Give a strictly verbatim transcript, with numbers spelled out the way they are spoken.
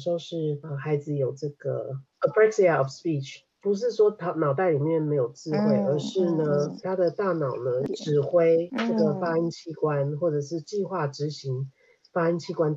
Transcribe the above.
时候是呃孩子有这个 apraxia of speech， 不是说他脑袋里面没有智慧， 嗯而是呢、 嗯他的大脑呢指挥这个嗯发音器官或者是计划执行发音器官